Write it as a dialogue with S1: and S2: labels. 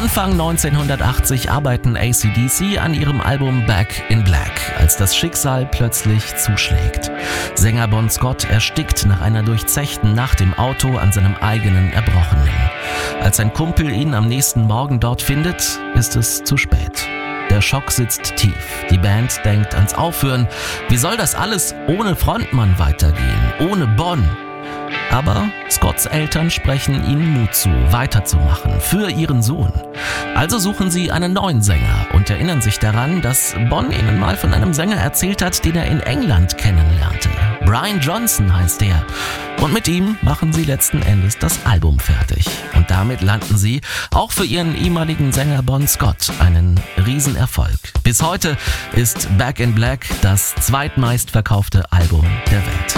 S1: Anfang 1980 arbeiten AC/DC an ihrem Album Back in Black, als das Schicksal plötzlich zuschlägt. Sänger Bon Scott erstickt nach einer durchzechten Nacht im Auto an seinem eigenen Erbrochenen. Als sein Kumpel ihn am nächsten Morgen dort findet, ist es zu spät. Der Schock sitzt tief. Die Band denkt ans Aufhören. Wie soll das alles ohne Frontmann weitergehen? Ohne Bon? Aber Scotts Eltern sprechen ihnen Mut zu, weiterzumachen, für ihren Sohn. Also suchen sie einen neuen Sänger und erinnern sich daran, dass Bon ihnen mal von einem Sänger erzählt hat, den er in England kennenlernte. Brian Johnson heißt er. Und mit ihm machen sie letzten Endes das Album fertig. Und damit landen sie, auch für ihren ehemaligen Sänger Bon Scott, einen Riesenerfolg. Bis heute ist Back in Black das zweitmeistverkaufte Album der Welt.